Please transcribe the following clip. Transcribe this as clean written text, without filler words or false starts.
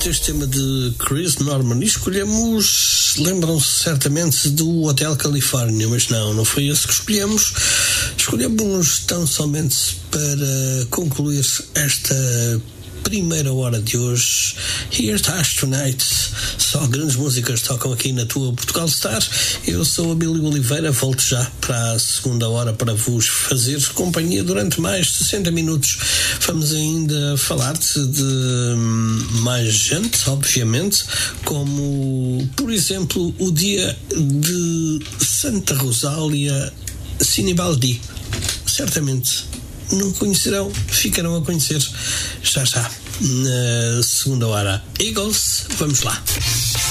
este tema de Chris Norman e escolhemos, lembram-se certamente do Hotel Califórnia, mas não foi esse que escolhemos. Escolhemos tão somente para concluir esta primeira hora de hoje. Here Estás Tonight. Só grandes músicas tocam aqui na tua Portugal Star. Eu sou a Billy Oliveira, volto já para a segunda hora para vos fazer companhia durante mais 60 minutos. Vamos ainda falar-te de mais gente, obviamente, como, por exemplo, o dia de Santa Rosália Sinibaldi. Certamente não conhecerão, ficarão a conhecer já na segunda hora. Eagles, vamos lá.